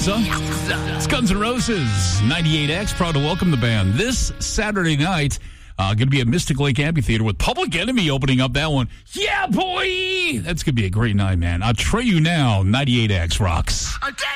Yowza. It's Guns N' Roses, 98X. Proud to welcome the band this Saturday night. Going to be at Mystic Lake Amphitheater with Public Enemy opening up that one. Yeah, boy! That's going to be a great night, man. I'll tray you now. 98X rocks.